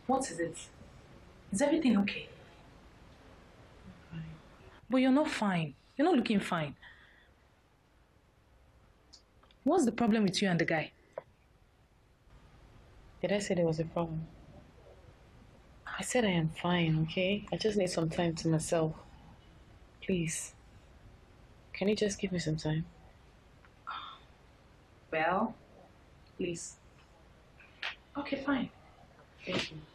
What is it? Is everything okay? Fine. But you're not fine. You're not looking fine. What's the problem with you and the guy? Did I say there was a problem? I said I am fine, okay? I just need some time to myself. Please. Can you just give me some time? Well, please. Okay, fine. Thank you.